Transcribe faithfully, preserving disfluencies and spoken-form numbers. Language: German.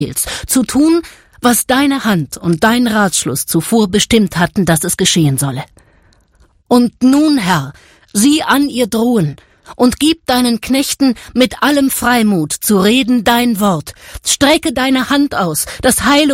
zu tun, was deine Hand und dein Ratschluss zuvor bestimmt hatten, dass es geschehen solle. Und nun, Herr, sieh an ihr Drohen und gib deinen Knechten mit allem Freimut zu reden dein Wort. Strecke deine Hand aus, das Heil